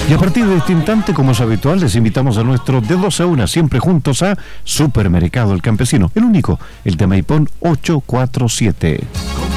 Y a partir de este instante, como es habitual, les invitamos a nuestro de 12 a 1, siempre juntos a Supermercado El Campesino, el único, el de Maipón 847.